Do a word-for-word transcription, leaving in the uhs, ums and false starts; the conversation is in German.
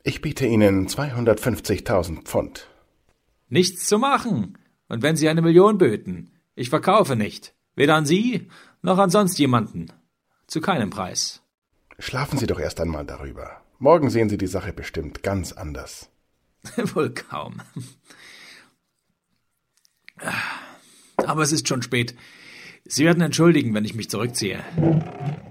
Ich biete Ihnen zweihundertfünfzigtausend Pfund. Nichts zu machen. Und wenn Sie eine Million böten, ich verkaufe nicht. Weder an Sie, noch an sonst jemanden. Zu keinem Preis. Schlafen Sie doch erst einmal darüber. Morgen sehen Sie die Sache bestimmt ganz anders. Wohl kaum. Aber es ist schon spät. Sie werden entschuldigen, wenn ich mich zurückziehe.